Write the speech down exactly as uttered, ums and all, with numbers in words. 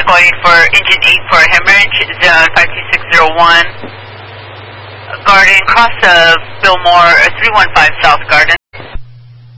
Echo eight for engine eight for hemorrhage, zone five two six zero one. Garden, cross of Billmore, three one five South Garden.